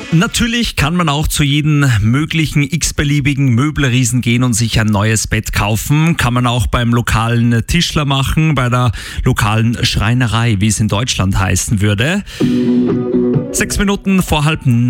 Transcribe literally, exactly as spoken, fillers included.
Natürlich kann man auch zu jedem möglichen x-beliebigen Möbelriesen gehen und sich ein neues Bett kaufen. Kann man auch beim lokalen Tischler machen, bei der lokalen Schreinerei, wie es in Deutschland heißen würde. Sechs Minuten vor halb